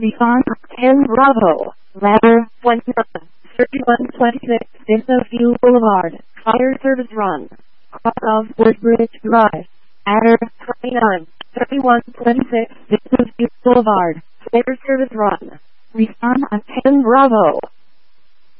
Refund 10 Bravo, ladder 3126, View Boulevard, Fire Service Run, cross of Woodbridge Drive, Adder 3126, View Boulevard, Fire Service Run. Refund on 10 Bravo.